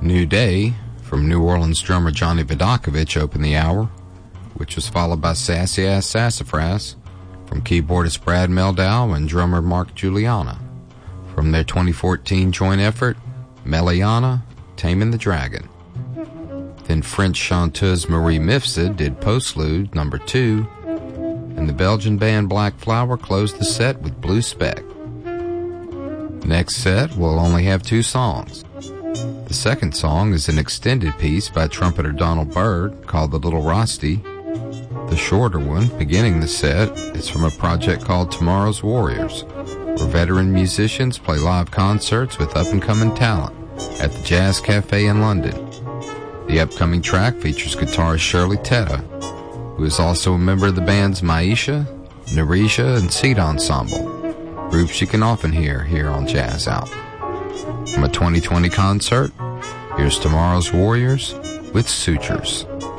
New Day from New Orleans drummer Johnny Vodakovich opened the hour, which was followed by Sassy Ass Sassafras from keyboardist Brad Meldau and drummer Mark Juliana. From their 2014 joint effort, Meliana, Taming the Dragon. Then French chanteuse Marie Mifsud did Postlude No. 2, and the Belgian band Black Flower closed the set with Blue Speck. Next set will only have 2 songs. The second song is an extended piece by trumpeter Donald Byrd called The Little Rosti. The shorter one, beginning the set, is from a project called Tomorrow's Warriors, where veteran musicians play live concerts with up-and-coming talent at the Jazz Cafe in London. The upcoming track features guitarist Shirley Tetta, who is also a member of the bands Maisha, Narisha, and Seed Ensemble, groups you can often hear here on Jazz Out. From a 2020 concert, here's Tomorrow's Warriors with Sutures.